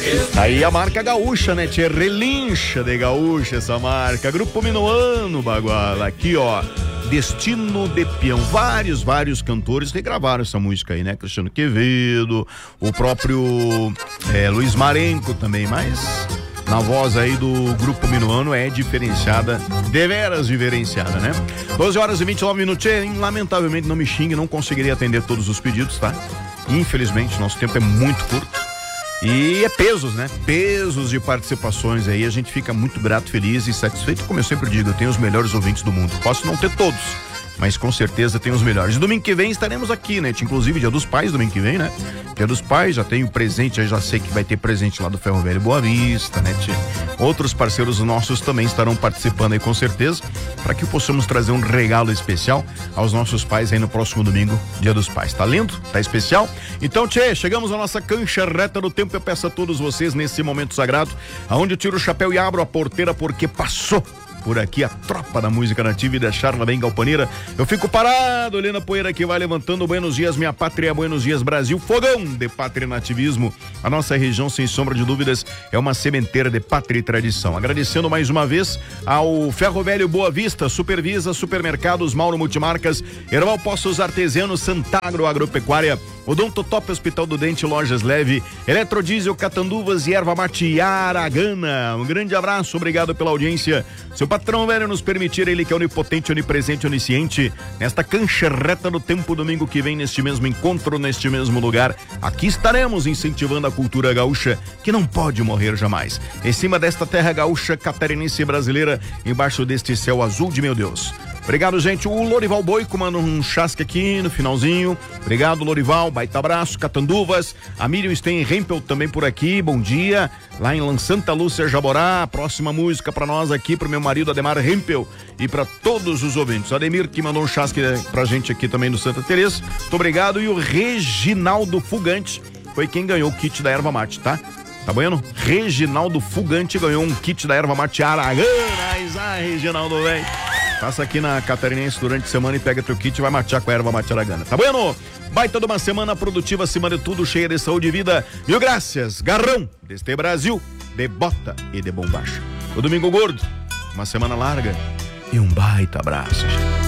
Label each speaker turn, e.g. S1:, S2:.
S1: Aí a marca gaúcha, né, tchê? Relincha de gaúcha essa marca. Grupo Minuano, Baguala. Aqui, ó. Destino de Peão. Vários cantores regravaram essa música aí, né? Cristiano Quevedo, o próprio Luiz Marenco também, mas na voz aí do Grupo Minuano é diferenciada, deveras diferenciada, né? 12h29. Lamentavelmente, não me xingue, não conseguiria atender todos os pedidos, tá? Infelizmente, nosso tempo é muito curto. E é pesos, né? Pesos de participações aí, a gente fica muito grato, feliz e satisfeito. Como eu sempre digo, eu tenho os melhores ouvintes do mundo. Posso não ter todos, mas com certeza tem os melhores. E domingo que vem estaremos aqui, né? Inclusive Dia dos Pais, domingo que vem, né? Dia dos Pais, já tenho presente, já sei que vai ter presente lá do Ferro Velho Boa Vista, né, tchê? Outros parceiros nossos também estarão participando aí com certeza, para que possamos trazer um regalo especial aos nossos pais aí no próximo domingo, Dia dos Pais. Tá lindo? Tá especial? Então, tchê, chegamos à nossa cancha reta do tempo. Eu peço a todos vocês nesse momento sagrado, aonde eu tiro o chapéu e abro a porteira, porque passou por aqui a tropa da música nativa e da charla bem galponeira. Eu fico parado olhando a poeira que vai levantando. Buenos dias, minha pátria, buenos dias, Brasil. Fogão de pátria e nativismo. A nossa região, sem sombra de dúvidas, é uma sementeira de pátria e tradição. Agradecendo mais uma vez ao Ferro Velho Boa Vista, Supervisa, Supermercados, Mauro Multimarcas, Erval Poços Artesianos, Santagro Agropecuária, Odontotop, Hospital do Dente, Lojas Leve, Eletrodiesel, Catanduvas e Erva Mate Aragana. Um grande abraço, obrigado pela audiência. Seu patrão velho nos permitir, ele que é onipotente, onipresente, onisciente, nesta cancha reta do tempo, domingo que vem, neste mesmo encontro, neste mesmo lugar, aqui estaremos incentivando a cultura gaúcha, que não pode morrer jamais. Em cima desta terra gaúcha, catarinense e brasileira, embaixo deste céu azul de meu Deus. Obrigado, gente. O Lorival Boico manda um chasque aqui no finalzinho. Obrigado, Lorival. Baita abraço. Catanduvas. A Miriam Stein Rempel também por aqui. Bom dia. Lá em Santa Lúcia, Jaborá. Próxima música pra nós aqui, pro meu marido Ademar Rempel e pra todos os ouvintes. Ademir que mandou um chasque pra gente aqui também do Santa Teresa. Muito obrigado. E o Reginaldo Fugante foi quem ganhou o kit da erva mate, tá? Tá bueno? Reginaldo Fugante ganhou um kit da erva mate Aragana. Reginaldo, velho. Passa aqui na Catarinense durante a semana e pega teu kit e vai matear com a erva mate Aragana. Tá bueno? Baita de uma semana produtiva acima de tudo, cheia de saúde e vida. Mil graças, garrão deste Brasil, de bota e de bombacha. O Domingo Gordo, uma semana larga e um baita abraço, gente.